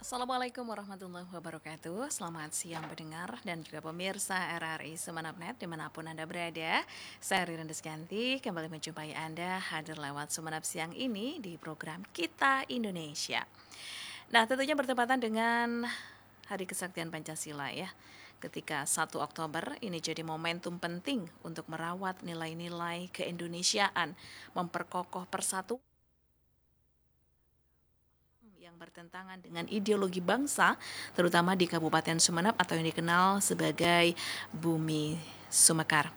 Assalamualaikum warahmatullahi wabarakatuh. Selamat siang pendengar dan juga pemirsa RRI Sumeneb dimanapun Anda berada. Saya Ririn Desganti kembali menjumpai Anda hadir lewat Sumeneb siang ini di program Kita Indonesia. Nah, tentunya bertepatan dengan Hari Kesaktian Pancasila ya. Ketika 1 Oktober ini jadi momentum penting untuk merawat nilai-nilai keindonesiaan, memperkokoh persatuan yang bertentangan dengan ideologi bangsa, terutama di Kabupaten Sumeneb atau yang dikenal sebagai Bumi Sumekar.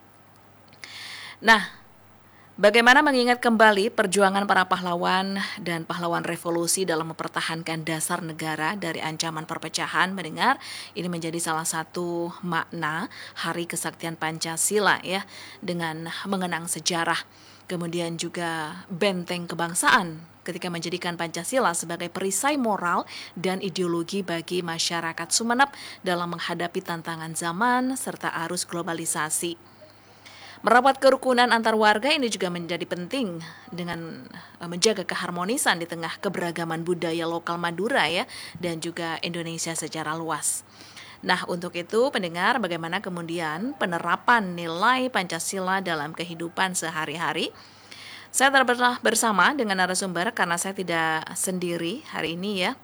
Nah, bagaimana mengingat kembali perjuangan para pahlawan dan pahlawan revolusi dalam mempertahankan dasar negara dari ancaman perpecahan, mendengar ini menjadi salah satu makna Hari Kesaktian Pancasila ya, dengan mengenang sejarah. Kemudian juga benteng kebangsaan ketika menjadikan Pancasila sebagai perisai moral dan ideologi bagi masyarakat Sumeneb dalam menghadapi tantangan zaman serta arus globalisasi. Merawat kerukunan antar warga ini juga menjadi penting dengan menjaga keharmonisan di tengah keberagaman budaya lokal Madura ya dan juga Indonesia secara luas. Nah, untuk itu pendengar bagaimana kemudian penerapan nilai Pancasila dalam kehidupan sehari-hari. Saya telah bersama dengan narasumber karena saya tidak sendiri hari ini ya.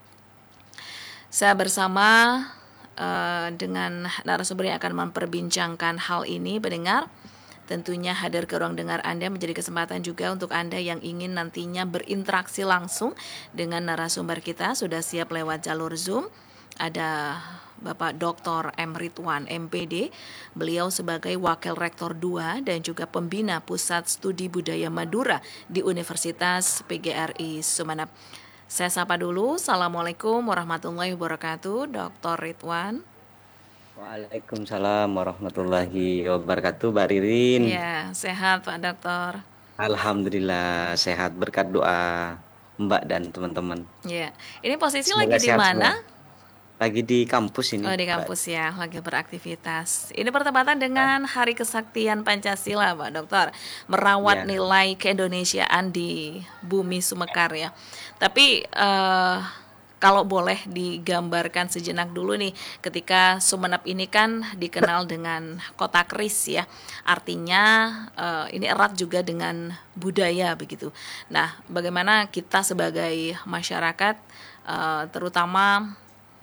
Saya bersama dengan narasumber yang akan memperbincangkan hal ini pendengar. Tentunya hadir ke ruang dengar Anda menjadi kesempatan juga untuk Anda yang ingin nantinya berinteraksi langsung dengan narasumber kita. Sudah siap lewat jalur Zoom. Ada Bapak Dr. M. Ridwan, MPD. Beliau sebagai Wakil Rektor 2 dan juga Pembina Pusat Studi Budaya Madura di Universitas PGRI Sumeneb. Saya sapa dulu. Assalamualaikum warahmatullahi wabarakatuh, Dr. Ridwan. Waalaikumsalam warahmatullahi wabarakatuh, Mbak Ririn. Ya, sehat Pak Dokter. Alhamdulillah sehat berkat doa Mbak dan teman-teman. Ya, ini posisi lagi Semoga di sehat mana? semua. Lagi di kampus Oh, ini, di Mbak. kampus ya, lagi beraktivitas. Ini bertepatan dengan Hari Kesaktian Pancasila, Pak Dokter. Merawat Ya, nilai keindonesiaan di Bumi Sumekar ya. Tapi kalau boleh digambarkan sejenak dulu nih, ketika Sumeneb ini kan dikenal dengan kota keris ya. Artinya ini erat juga dengan budaya begitu. Nah, bagaimana kita sebagai masyarakat terutama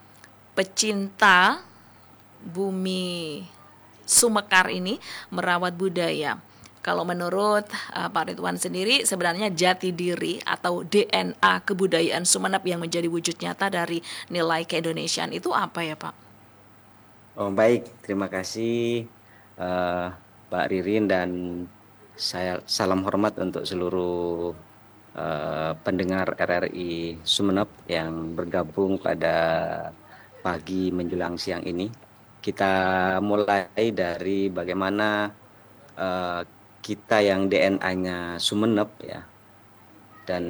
pecinta bumi Sumekar ini merawat budaya. Kalau menurut Pak Ridwan sendiri sebenarnya jati diri atau DNA kebudayaan Sumeneb yang menjadi wujud nyata dari nilai keindonesiaan itu apa ya Pak? oh baik, terima kasih eh, Mbak Ririn dan saya salam hormat untuk seluruh pendengar RRI Sumeneb yang bergabung pada pagi menjelang siang ini. Kita mulai dari bagaimana eh, kita yang DNA-nya Sumeneb ya, dan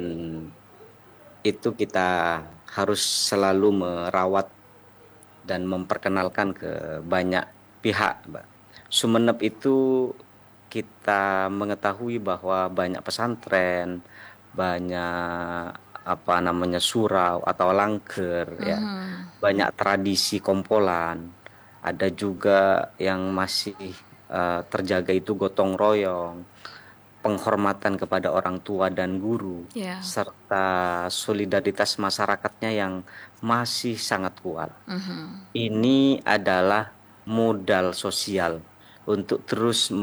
itu kita harus selalu merawat dan memperkenalkan ke banyak pihak, Mbak. Sumeneb itu kita mengetahui bahwa banyak pesantren, banyak apa namanya surau atau langker ya, banyak tradisi kompolan, ada juga yang masih terjaga itu gotong royong, penghormatan kepada orang tua dan guru, Ya. serta solidaritas masyarakatnya yang masih sangat kuat. Ini adalah modal sosial untuk terus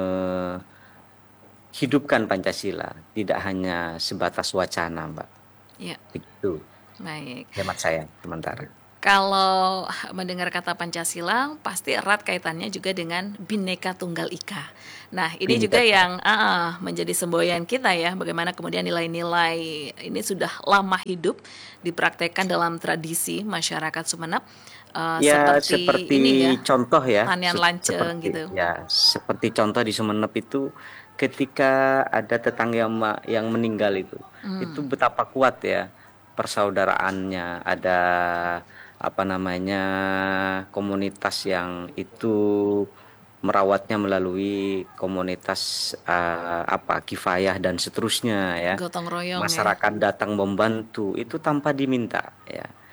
menghidupkan Pancasila, tidak hanya sebatas wacana, Mbak. Ya, Begitu baik. hemat saya sementara. Kalau mendengar kata Pancasila, pasti erat kaitannya juga dengan Bhinneka Tunggal Ika. Nah, ini juga Bingkai. yang menjadi semboyan kita ya, bagaimana kemudian nilai-nilai ini sudah lama hidup, dipraktekkan dalam tradisi masyarakat Sumeneb, Ya, seperti seperti ini ya, contoh ya, tanian lanceng seperti gitu. ya, seperti contoh di Sumeneb itu ketika ada tetangga yang meninggal itu betapa kuat ya persaudaraannya, ada apa namanya komunitas yang itu merawatnya melalui komunitas apa kifayah dan seterusnya ya. Gotong royong ya. Masyarakat datang membantu itu tanpa diminta ya.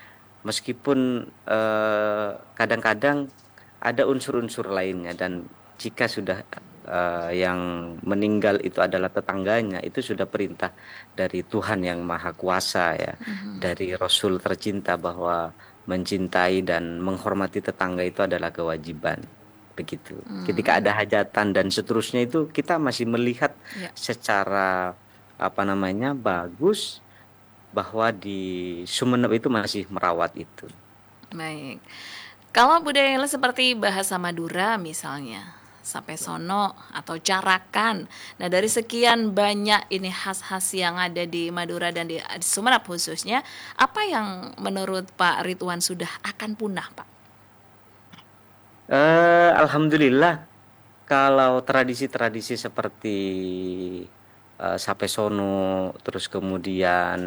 meskipun kadang-kadang ada unsur-unsur lainnya, dan jika sudah yang meninggal itu adalah tetangganya, itu sudah perintah dari Tuhan yang Maha Kuasa ya, dari Rasul tercinta bahwa mencintai dan menghormati tetangga itu adalah kewajiban. Begitu. Ketika ada hajatan dan seterusnya itu kita masih melihat Ya. secara apa namanya bagus bahwa di Sumeneb itu masih merawat itu. Baik. Kalau budaya lain seperti bahasa Madura misalnya, Sapesono atau Carakan. Nah, dari sekian banyak ini khas-khas yang ada di Madura dan di Sumeneb khususnya, apa yang menurut Pak Ridwan sudah akan punah, Pak? Alhamdulillah, kalau tradisi-tradisi seperti Sapesono, terus kemudian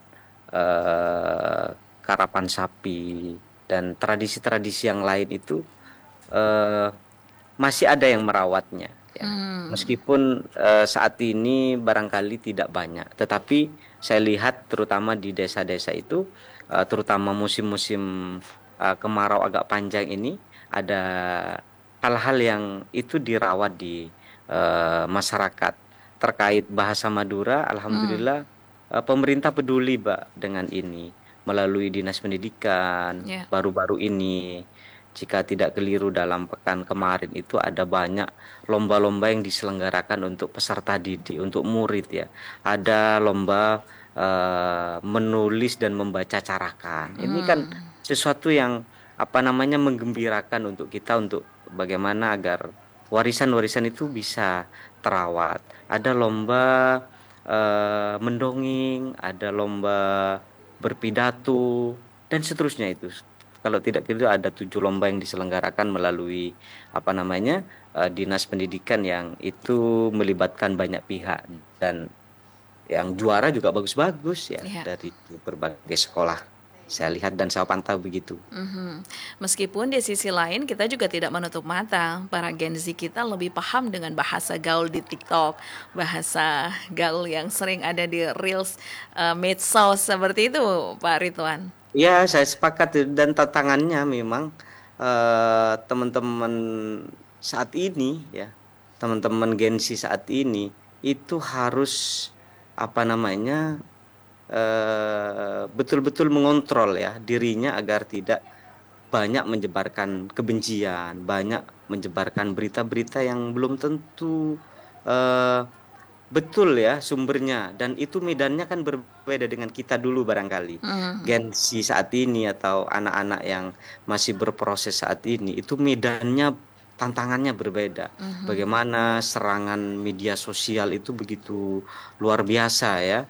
eh, karapan sapi dan tradisi-tradisi yang lain itu eh, masih ada yang merawatnya ya. Meskipun saat ini barangkali tidak banyak, tetapi saya lihat terutama di desa-desa itu, terutama musim-musim kemarau agak panjang ini, ada hal-hal yang itu dirawat di masyarakat terkait bahasa Madura. Alhamdulillah, pemerintah peduli, Mbak, dengan ini melalui Dinas Pendidikan Ya. baru-baru ini. Jika tidak keliru dalam pekan kemarin itu ada banyak lomba-lomba yang diselenggarakan untuk peserta didik, untuk murid ya. Ada lomba menulis dan membaca carakan. Ini kan sesuatu yang apa namanya menggembirakan untuk kita, untuk bagaimana agar warisan-warisan itu bisa terawat. Ada lomba mendongeng, ada lomba berpidato dan seterusnya itu. Kalau tidak itu ada 7 lomba yang diselenggarakan melalui apa namanya Dinas Pendidikan, yang itu melibatkan banyak pihak, dan yang juara juga bagus-bagus ya Ya. dari berbagai sekolah. Saya lihat dan saya pantau begitu. Meskipun di sisi lain kita juga tidak menutup mata, para Gen Z kita lebih paham dengan bahasa gaul di TikTok, bahasa gaul yang sering ada di Reels, medsos seperti itu, Pak Ridwan. Ya, saya sepakat, dan tantangannya memang teman-teman saat ini ya, teman-teman Gen Z saat ini itu harus apa namanya betul-betul mengontrol ya dirinya agar tidak banyak menyebarkan kebencian, banyak menyebarkan berita-berita yang belum tentu eh, betul ya sumbernya, dan itu medannya kan berbeda dengan kita dulu barangkali. Gen Z saat ini atau anak-anak yang masih berproses saat ini itu medannya, tantangannya berbeda. Bagaimana serangan media sosial itu begitu luar biasa ya,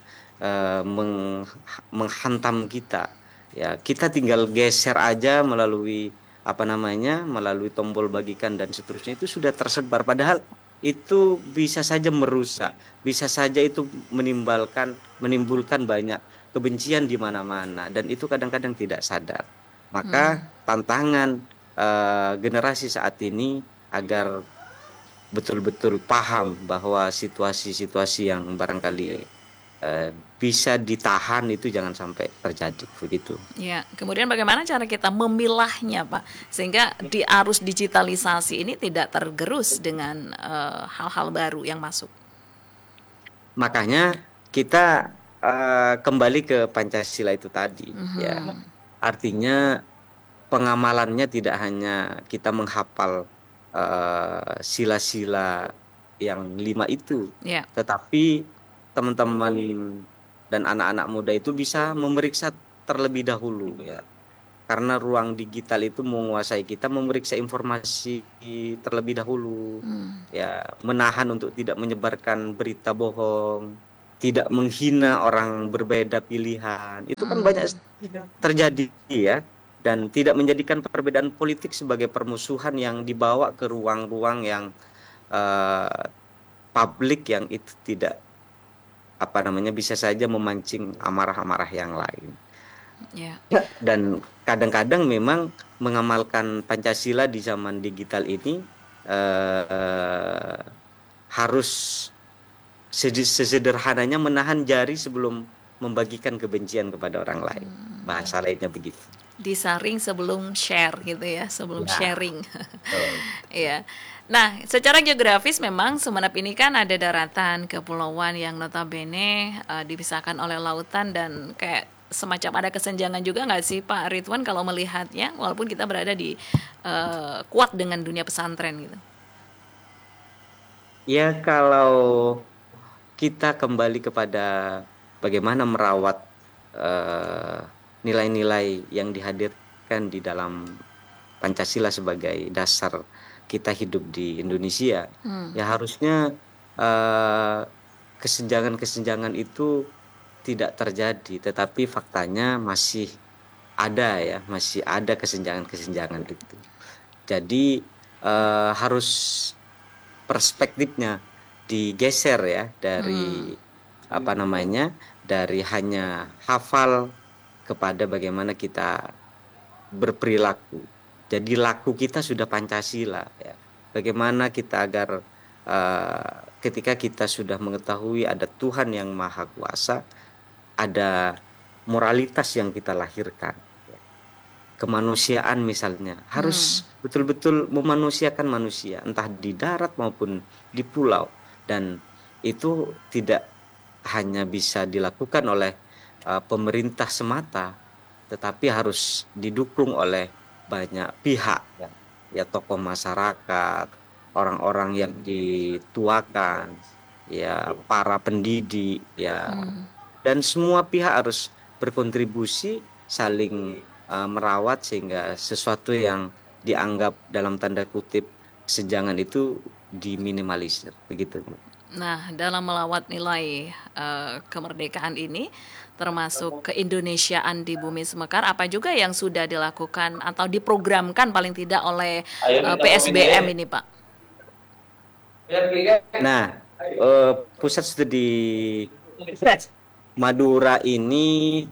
menghantam kita. Ya, kita tinggal geser aja melalui apa namanya, melalui tombol bagikan dan seterusnya itu sudah tersebar. Padahal itu bisa saja merusak, bisa saja itu menimbulkan banyak kebencian di mana-mana, dan itu kadang-kadang tidak sadar. Maka tantangan generasi saat ini agar betul-betul paham bahwa situasi-situasi yang barangkali eh, bisa ditahan itu jangan sampai terjadi begitu. Ya, kemudian bagaimana cara kita memilahnya, Pak, sehingga di arus digitalisasi ini tidak tergerus dengan hal-hal baru yang masuk. Makanya kita kembali ke Pancasila itu tadi ya. Artinya pengamalannya tidak hanya kita menghafal sila-sila yang 5 itu, Ya. tetapi teman-teman dan anak-anak muda itu bisa memeriksa terlebih dahulu ya. Karena ruang digital itu menguasai kita, memeriksa informasi terlebih dahulu, ya, menahan untuk tidak menyebarkan berita bohong, tidak menghina orang berbeda pilihan. Itu kan banyak terjadi ya, dan tidak menjadikan perbedaan politik sebagai permusuhan yang dibawa ke ruang-ruang yang eh, publik, yang itu tidak apa namanya bisa saja memancing amarah-amarah yang lain. Ya. Dan kadang-kadang memang mengamalkan Pancasila di zaman digital ini harus sesederhananya menahan jari sebelum membagikan kebencian kepada orang lain. Bahasa lainnya begitu. Disaring sebelum share gitu ya, sebelum Ya, sharing. betul. Iya. Nah, secara geografis memang Sumeneb ini kan ada daratan, kepulauan yang notabene dipisahkan oleh lautan dan kayak semacam ada kesenjangan juga nggak sih Pak Ridwan kalau melihatnya, walaupun kita berada di kuat dengan dunia pesantren gitu. Ya, kalau kita kembali kepada bagaimana merawat eh, nilai-nilai yang dihadirkan di dalam Pancasila sebagai dasar kita hidup di Indonesia, ya harusnya eh, kesenjangan-kesenjangan itu tidak terjadi, tetapi faktanya masih ada ya, masih ada kesenjangan-kesenjangan itu. Jadi harus perspektifnya digeser ya dari apa namanya, dari hanya hafal kepada bagaimana kita berperilaku. Jadi laku kita sudah Pancasila ya. Bagaimana kita agar ketika kita sudah mengetahui ada Tuhan yang Maha Kuasa, ada moralitas yang kita lahirkan, ya. Kemanusiaan misalnya harus betul-betul memanusiakan manusia, entah di darat maupun di pulau, dan itu tidak hanya bisa dilakukan oleh pemerintah semata, tetapi harus didukung oleh banyak pihak ya, ya tokoh masyarakat, orang-orang yang dituakan, ya para pendidik, ya dan semua pihak harus berkontribusi saling merawat sehingga sesuatu yang dianggap dalam tanda kutip kesenjangan itu diminimalisir begitu. Nah, dalam melawat nilai kemerdekaan ini, termasuk keindonesiaan di bumi Semekar, apa juga yang sudah dilakukan atau diprogramkan paling tidak oleh PSBM ini, Pak? Nah, pusat studi Madura ini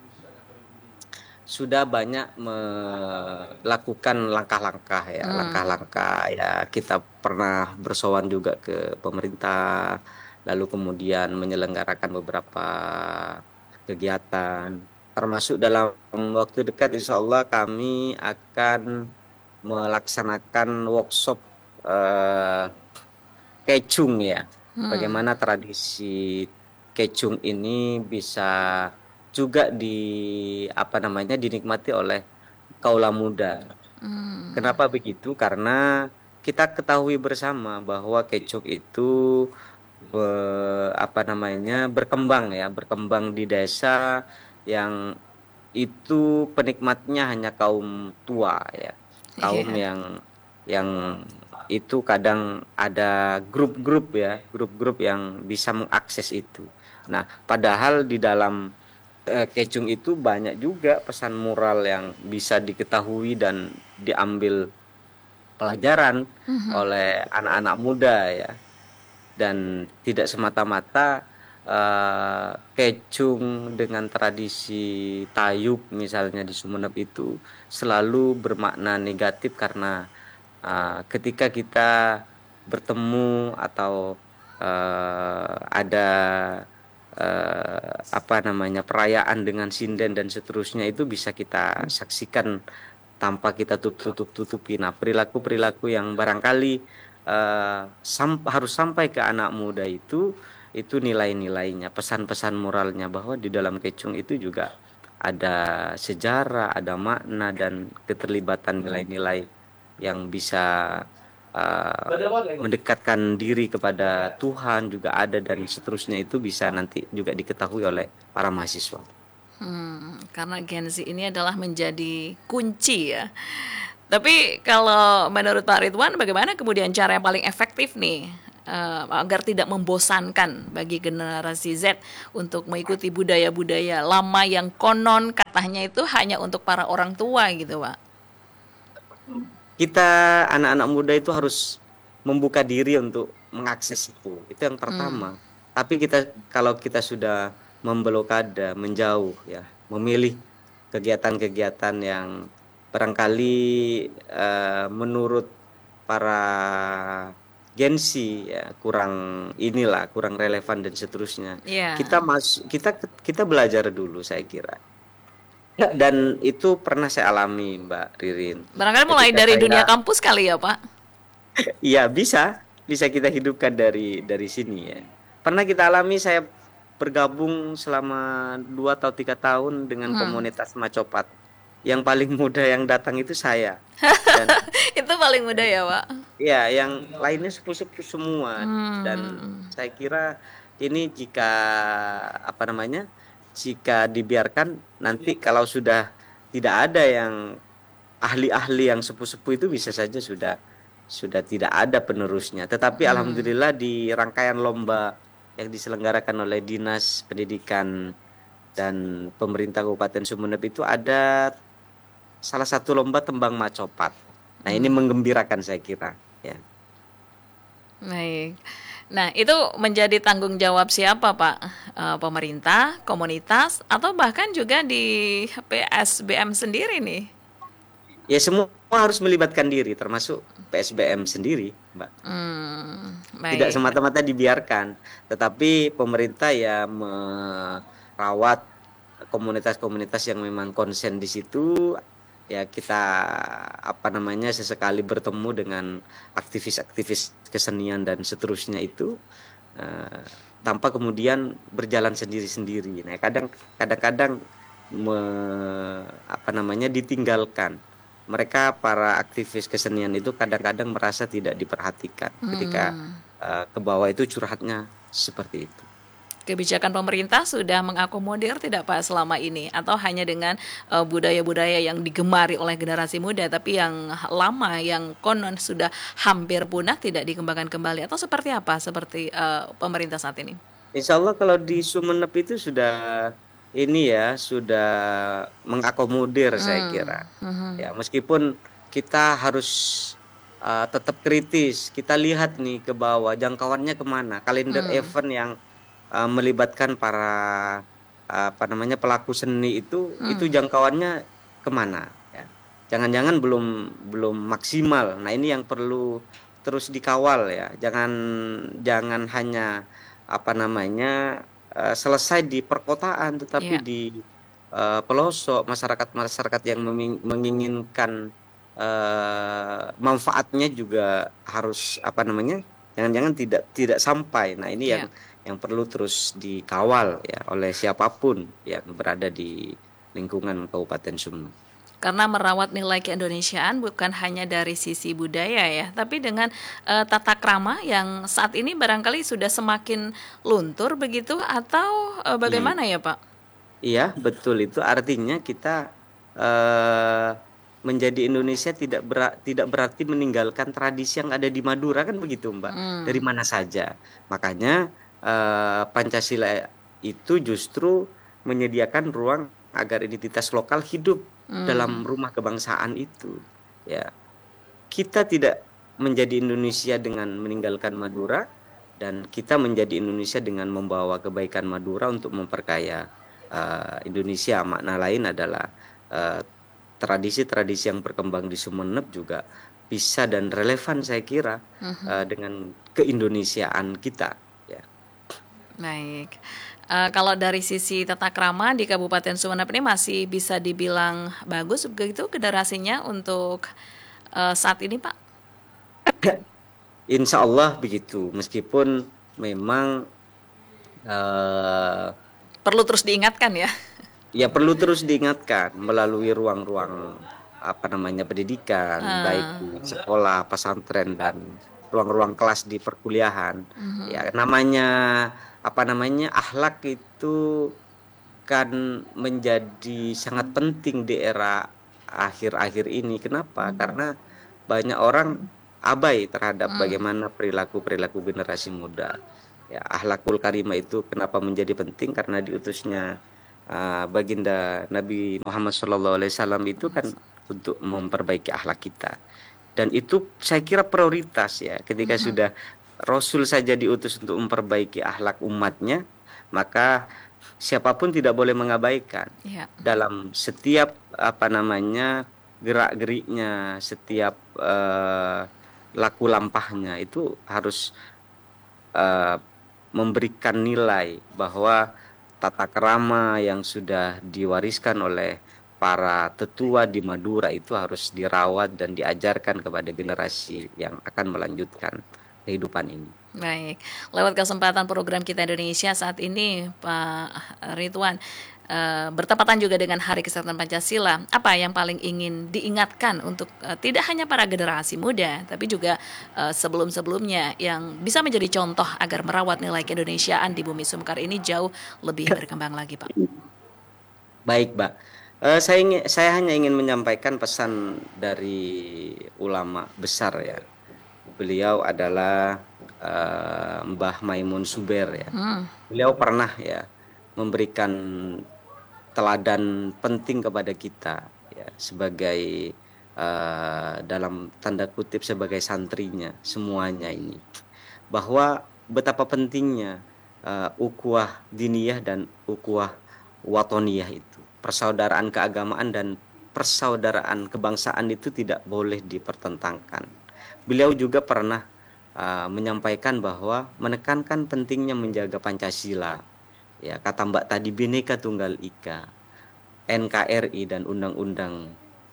sudah banyak melakukan langkah-langkah ya, langkah-langkah ya. Kita pernah bersowan juga ke pemerintah, lalu kemudian menyelenggarakan beberapa kegiatan, termasuk dalam waktu dekat insya Allah kami akan melaksanakan workshop eh, kecung ya. Bagaimana tradisi kecung ini bisa juga apa namanya dinikmati oleh kaula muda. Kenapa begitu? Karena kita ketahui bersama bahwa kecung itu apa namanya berkembang ya, berkembang di desa yang itu penikmatnya hanya kaum tua ya, kaum Iya. yang itu kadang ada grup-grup ya, grup-grup yang bisa mengakses itu. Nah, padahal di dalam kecung itu banyak juga pesan moral yang bisa diketahui dan diambil pelajaran oleh anak-anak muda ya, dan tidak semata-mata kecung dengan tradisi tayub misalnya di Sumeneb itu selalu bermakna negatif karena ketika kita bertemu atau ada apa namanya perayaan dengan sinden dan seterusnya itu bisa kita saksikan tanpa kita tutup-tutupi. Nah, perilaku-perilaku yang barangkali harus sampai ke anak muda itu nilai-nilainya, pesan-pesan moralnya bahwa di dalam kecung itu juga ada sejarah, ada makna dan keterlibatan nilai-nilai yang bisa mendekatkan diri kepada Tuhan juga ada, dan seterusnya itu bisa nanti juga diketahui oleh para mahasiswa. Karena Gen Z ini adalah menjadi kunci ya. Tapi kalau menurut Pak Ridwan, bagaimana kemudian cara yang paling efektif nih agar tidak membosankan bagi generasi Z untuk mengikuti budaya-budaya lama yang konon katanya itu hanya untuk para orang tua gitu, Pak? Kita anak-anak muda itu harus membuka diri untuk mengakses itu. Itu yang pertama. Tapi kalau kita sudah memblokade, menjauh ya, memilih kegiatan-kegiatan yang barangkali menurut para Gen Z ya kurang relevan dan seterusnya. Iya. Kita belajar dulu saya kira. Dan itu pernah saya alami, Mbak Ririn. Barangkali mulai Ketika dari dunia saya, kampus kali ya, Pak? iya bisa kita hidupkan dari sini ya. Pernah kita alami, saya bergabung selama 2 atau 3 tahun dengan Hmm. komunitas Macopat. Yang paling muda yang datang itu saya. Dan Itu paling mudah ya, Pak? ya, yang lainnya sepuh-sepuh semua. Dan Hmm. saya kira ini jika apa namanya, jika dibiarkan nanti kalau sudah tidak ada yang ahli-ahli yang sepuh-sepuh itu bisa saja sudah tidak ada penerusnya. Tetapi Hmm. alhamdulillah di rangkaian lomba yang diselenggarakan oleh Dinas Pendidikan dan pemerintah Kabupaten Sumeneb itu ada salah satu lomba tembang macopat. Nah, ini Hmm. menggembirakan saya kira, ya. Baik. Nah, itu menjadi tanggung jawab siapa, Pak? Pemerintah, komunitas, atau bahkan juga di PSBM sendiri nih? Ya, semua harus melibatkan diri termasuk PSBM sendiri, Mbak. Tidak Baik. semata-mata dibiarkan, tetapi pemerintah ya merawat komunitas-komunitas yang memang konsen di situ. Ya, kita apa namanya, sesekali bertemu dengan aktivis-aktivis kesenian dan seterusnya itu, eh, tanpa kemudian berjalan sendiri-sendiri. Nah, kadang-kadang apa namanya, ditinggalkan. Mereka para aktivis kesenian itu kadang-kadang merasa tidak diperhatikan ketika ke bawah itu curhatnya seperti itu. Kebijakan pemerintah sudah mengakomodir tidak Pak selama ini? Atau hanya dengan budaya-budaya yang digemari oleh generasi muda, tapi yang lama, yang konon sudah hampir punah tidak dikembangkan kembali? Atau seperti apa seperti pemerintah saat ini? Insya Allah kalau di Sumeneb itu sudah ini ya, sudah mengakomodir saya kira. Ya, meskipun kita harus tetap kritis, kita lihat nih ke bawah, jangkauannya kemana, kalender event yang melibatkan para apa namanya, pelaku seni itu jangkauannya kemana ya. Jangan-jangan belum belum maksimal. Nah, ini yang perlu terus dikawal ya. Jangan jangan hanya apa namanya, selesai di perkotaan, tetapi Ya. di pelosok, masyarakat-masyarakat yang menginginkan manfaatnya juga harus apa namanya, jangan-jangan tidak tidak sampai. Nah, ini Ya. yang perlu terus dikawal ya oleh siapapun yang berada di lingkungan Kabupaten Sumeneb. Karena merawat nilai keindonesiaan bukan hanya dari sisi budaya ya, tapi dengan tata krama yang saat ini barangkali sudah semakin luntur begitu, atau Iya, bagaimana ya Pak? iya, betul, itu artinya kita eh, menjadi Indonesia tidak berarti meninggalkan tradisi yang ada di Madura, kan begitu, Mbak. Dari mana saja. Makanya Pancasila itu justru menyediakan ruang agar identitas lokal hidup dalam rumah kebangsaan itu. Ya, kita tidak menjadi Indonesia dengan meninggalkan Madura, dan kita menjadi Indonesia dengan membawa kebaikan Madura untuk memperkaya Indonesia. Makna lain adalah eh, tradisi-tradisi yang berkembang di Sumeneb juga bisa dan relevan saya kira dengan keindonesiaan kita. Ya. Baik. Kalau dari sisi tata krama di Kabupaten Sumeneb ini masih bisa dibilang bagus begitu generasinya untuk saat ini, Pak? Insya Allah begitu, meskipun memang eh, Perlu terus diingatkan ya. ya perlu terus diingatkan melalui ruang-ruang apa namanya, pendidikan, baik di sekolah, pesantren, dan ruang-ruang kelas di perkuliahan. Ya, namanya apa namanya, akhlak itu kan menjadi sangat penting di era akhir-akhir ini. Kenapa? Karena banyak orang abai terhadap bagaimana perilaku-perilaku generasi muda. Ya, akhlakul karimah itu kenapa menjadi penting? Karena diutusnya baginda Nabi Muhammad SAW itu kan untuk memperbaiki akhlak kita. Dan itu saya kira prioritas ya. Ketika sudah Rasul saja diutus untuk memperbaiki akhlak umatnya, maka siapapun tidak boleh mengabaikan Ya. dalam setiap apa namanya, gerak-geriknya, setiap laku lampahnya itu harus eh, memberikan nilai bahwa tata krama yang sudah diwariskan oleh para tetua di Madura itu harus dirawat dan diajarkan kepada generasi yang akan melanjutkan kehidupan ini. Baik, lewat kesempatan program Kita Indonesia saat ini, Pak Ridwan, bertepatan juga dengan Hari Kesehatan Pancasila, apa yang paling ingin diingatkan untuk tidak hanya para generasi muda, tapi juga sebelum-sebelumnya yang bisa menjadi contoh agar merawat nilai keindonesiaan di bumi Sumekar ini jauh lebih berkembang lagi, Pak? Baik, Mbak. Saya hanya ingin menyampaikan pesan dari ulama besar ya. Beliau adalah Mbah Maimun Zubair ya. Beliau pernah ya memberikan teladan penting kepada kita ya sebagai dalam tanda kutip sebagai santrinya semuanya ini, bahwa betapa pentingnya ukhuwah diniyah dan ukhuwah watoniyah itu, persaudaraan keagamaan dan persaudaraan kebangsaan itu tidak boleh dipertentangkan. Beliau juga pernah menyampaikan bahwa menekankan pentingnya menjaga Pancasila. Ya, kata Mbak tadi, Bhinneka Tunggal Ika, NKRI dan Undang-Undang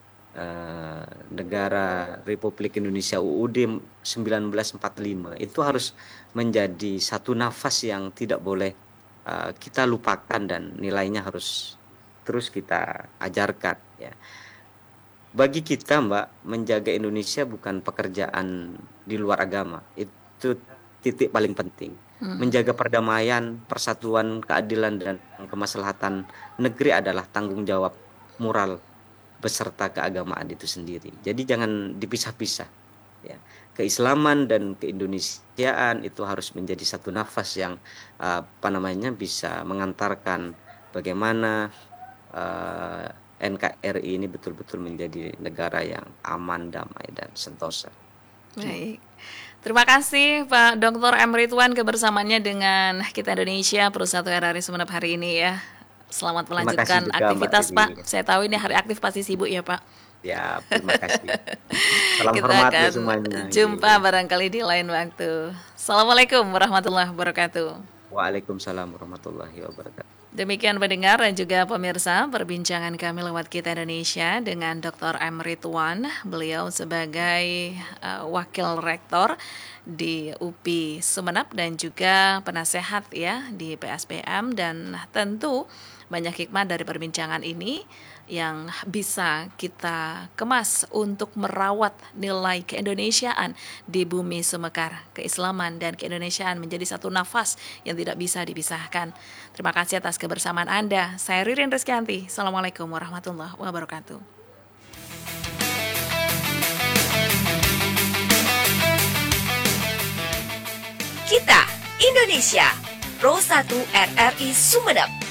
Negara Republik Indonesia UUD 1945 itu harus menjadi satu nafas yang tidak boleh kita lupakan dan nilainya harus terus kita ajarkan ya. Bagi kita, Mbak, menjaga Indonesia bukan pekerjaan di luar agama. Itu titik paling penting. Menjaga perdamaian, persatuan, keadilan, dan kemaslahatan negeri adalah tanggung jawab moral beserta keagamaan itu sendiri. Jadi jangan dipisah-pisah. Ya. Keislaman dan keindonesiaan itu harus menjadi satu nafas yang bisa mengantarkan bagaimana NKRI ini betul-betul menjadi negara yang aman, damai, dan sentosa. Baik, terima kasih Pak Dr. M. Ridwan kebersamaannya dengan Kita Indonesia Perusahaan RRI Sumeneb hari ini ya. Selamat melanjutkan juga, aktivitas Pak. Saya tahu ini hari aktif pasti sibuk ya Pak. Ya, terima kasih. Salam Kita hormat akan semuanya. jumpa barangkali di lain waktu. Assalamualaikum warahmatullahi wabarakatuh. Waalaikumsalam warahmatullahi wabarakatuh. Demikian pendengar dan juga pemirsa perbincangan kami lewat Kita Indonesia dengan Dr. M. Ridwan. Beliau sebagai wakil rektor di UPI Sumeneb dan juga penasehat ya di PSPM, dan tentu banyak hikmah dari perbincangan ini yang bisa kita kemas untuk merawat nilai keindonesiaan di bumi Sumekar. Keislaman dan keindonesiaan menjadi satu nafas yang tidak bisa dipisahkan. Terima kasih atas kebersamaan Anda. Saya Ririn Rizkyanti. Assalamualaikum warahmatullahi wabarakatuh. Kita Indonesia Pro 1 RRI Sumeneb.